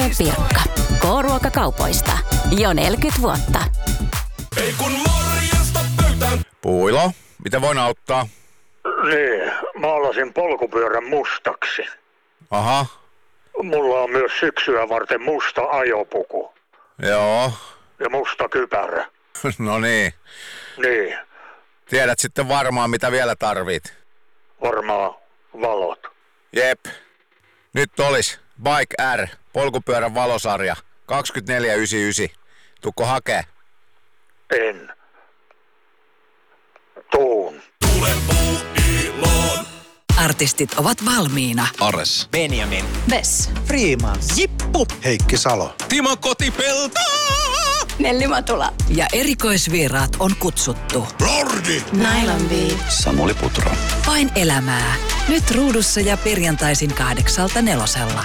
Pirkka. K-ruokakaupoista. Jo 40 vuotta. Ei kun morjesta pöytään. Puilo, miten voin auttaa? Niin, maalasin polkupyörän mustaksi. Aha, Mulla on myös syksyä varten musta ajopuku joo. ja musta kypärä. No niin. Niin, Tiedät sitten varmaan, mitä vielä tarvit. varmaan valot. Jep. Nyt olis Bike R, polkupyörän valosarja, 24,99. Tukko hakee? En. Tuun. Tule puuiloon. Artistit ovat valmiina. Ares. Benjamin. Vess. Freeman. Jippu. Heikki Salo. Timo Kotipelto. Nelli Matula. Ja erikoisvieraat on kutsuttu. Lordi. Nylon Bee. Samuli Putro. Vain elämää. Nyt ruudussa ja perjantaisin 8:00–4:00.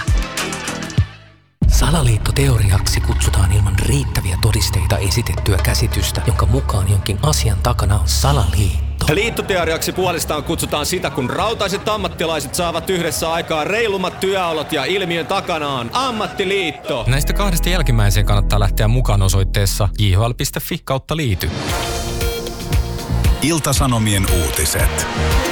Salaliittoteoriaksi kutsutaan ilman riittäviä todisteita esitettyä käsitystä, jonka mukaan jonkin asian takana on salaliitto. Liittoteoriaksi puolestaan kutsutaan sitä, kun rautaiset ammattilaiset saavat yhdessä aikaa reilummat työolot ja ilmiön takana on ammattiliitto. Näistä kahdesta jälkimmäiseen kannattaa lähteä mukaan osoitteessa jhl.fi/liity. Ilta-Sanomien uutiset.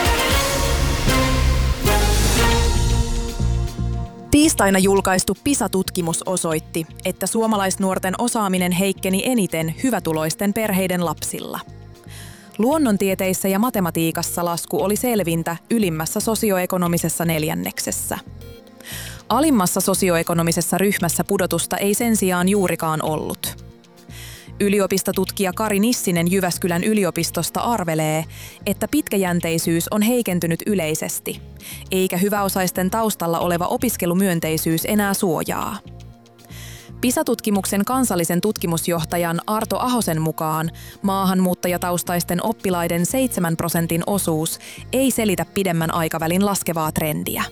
Tiistaina julkaistu PISA-tutkimus osoitti, että suomalaisnuorten osaaminen heikkeni eniten hyvätuloisten perheiden lapsilla. Luonnontieteissä ja matematiikassa lasku oli selvintä ylimmässä sosioekonomisessa neljänneksessä. Alimmassa sosioekonomisessa ryhmässä pudotusta ei sen sijaan juurikaan ollut. Yliopistotutkija Kari Nissinen Jyväskylän yliopistosta arvelee, että pitkäjänteisyys on heikentynyt yleisesti, eikä hyväosaisten taustalla oleva opiskelumyönteisyys enää suojaa. PISA-tutkimuksen kansallisen tutkimusjohtajan Arto Ahosen mukaan maahanmuuttajataustaisten oppilaiden 7% osuus ei selitä pidemmän aikavälin laskevaa trendiä.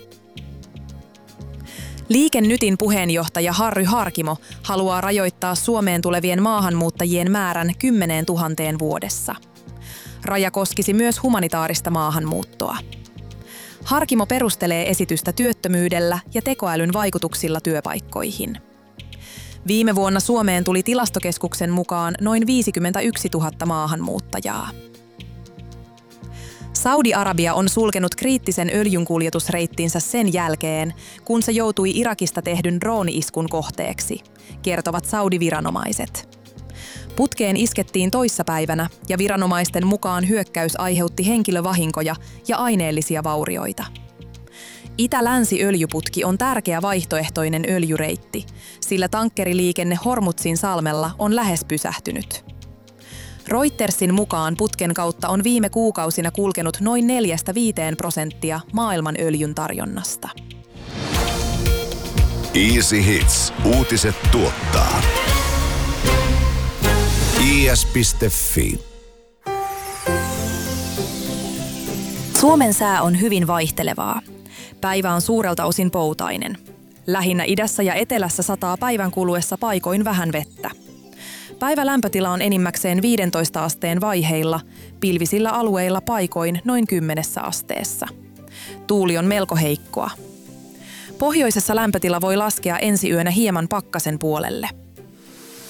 Liike Nytin puheenjohtaja Harry Harkimo haluaa rajoittaa Suomeen tulevien maahanmuuttajien määrän 10 000 vuodessa. Raja koskisi myös humanitaarista maahanmuuttoa. Harkimo perustelee esitystä työttömyydellä ja tekoälyn vaikutuksilla työpaikkoihin. Viime vuonna Suomeen tuli Tilastokeskuksen mukaan noin 51 000 maahanmuuttajaa. Saudi-Arabia on sulkenut kriittisen öljynkuljetusreittinsä sen jälkeen, kun se joutui Irakista tehdyn drooni-iskun kohteeksi, kertovat Saudi-viranomaiset. Putkeen iskettiin toissapäivänä ja viranomaisten mukaan hyökkäys aiheutti henkilövahinkoja ja aineellisia vaurioita. Itä-länsi-öljyputki on tärkeä vaihtoehtoinen öljyreitti, sillä tankkeriliikenne Hormuzin salmella on lähes pysähtynyt. Reutersin mukaan putken kautta on viime kuukausina kulkenut noin 4–5% maailman öljyn tarjonnasta. Easy Hits. Uutiset tuottaa. is.fi. Suomen sää on hyvin vaihtelevaa. Päivä on suurelta osin poutainen. Lähinnä idässä ja etelässä sataa päivän kuluessa paikoin vähän vettä. Päivä lämpötila on enimmäkseen 15 asteen vaiheilla, pilvisillä alueilla paikoin noin 10 asteessa. Tuuli on melko heikkoa. Pohjoisessa lämpötila voi laskea ensi yönä hieman pakkasen puolelle.